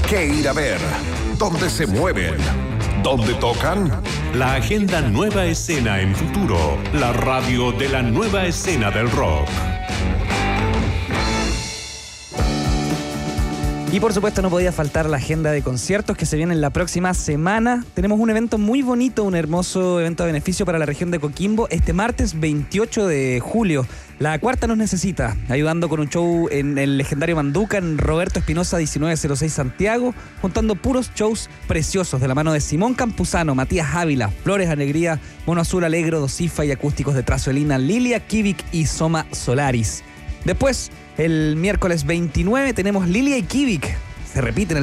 qué ir a ver, dónde se mueven, dónde tocan. La agenda Nueva Escena en Futuro, la radio de la nueva escena del rock. Y por supuesto no podía faltar la agenda de conciertos que se viene la próxima semana. Tenemos un evento muy bonito, un hermoso evento de beneficio para la región de Coquimbo. Este martes 28 de julio, La Cuarta nos necesita, ayudando con un show en el legendario Manduca, en Roberto Espinosa 1906 Santiago, juntando puros shows preciosos de la mano de Simón Campuzano, Matías Ávila, Flores Alegría, Mono Azul Alegro, Dosifa y acústicos de Trazuelina, Lilia, Kivik y Soma Solaris. Después, el miércoles 29 tenemos Lilia y Kivik. Se repiten